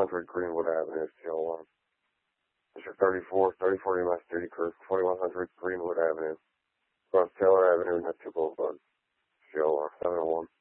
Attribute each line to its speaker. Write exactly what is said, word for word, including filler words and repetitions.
Speaker 1: hundred Greenwood Avenue, C L one. District thirty-four, thirty-four U S Duty Crew, twenty-one hundred Greenwood Avenue, across Taylor Avenue, Neptune Boulevard, C L one, seven oh one.